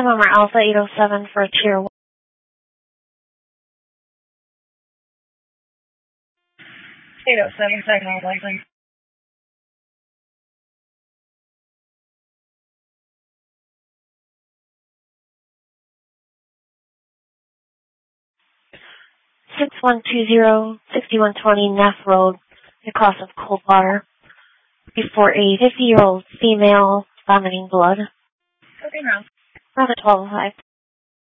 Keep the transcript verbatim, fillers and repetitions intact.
November Alpha eight oh seven for a tier one. eight oh seven, second license. six one two zero, six one two zero Neff Road, across of Coldwater, before a fifty-year-old female vomiting blood. Okay, now. Around the twelve oh five.